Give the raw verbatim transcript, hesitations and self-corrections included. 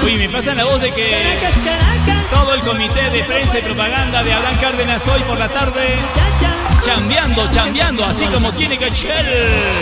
Uy, me pasan la voz de que todo el comité de prensa y propaganda de Abraham Cárdenas hoy por la tarde chambeando, chambeando, así como tiene que ser.